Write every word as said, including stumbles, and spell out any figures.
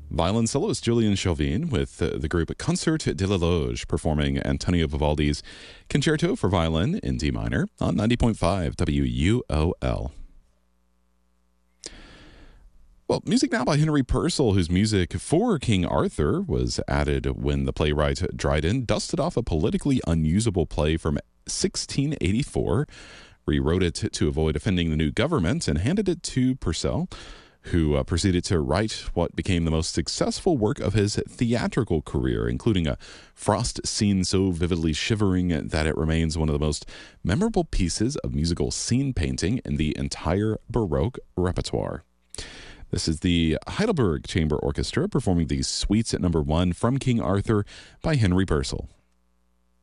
Violin soloist Julian Chauvin with uh, the group Concert de la Loge performing Antonio Vivaldi's Concerto for Violin in D minor on ninety point five W U O L. Well, music now by Henry Purcell, whose music for King Arthur was added when the playwright Dryden dusted off a politically unusable play from sixteen eighty-four, rewrote it to avoid offending the new government, and handed it to Purcell, who uh, proceeded to write what became the most successful work of his theatrical career, including a frost scene so vividly shivering that it remains one of the most memorable pieces of musical scene painting in the entire Baroque repertoire. This is the Heidelberg Chamber Orchestra performing the Suites at Number One from King Arthur by Henry Purcell.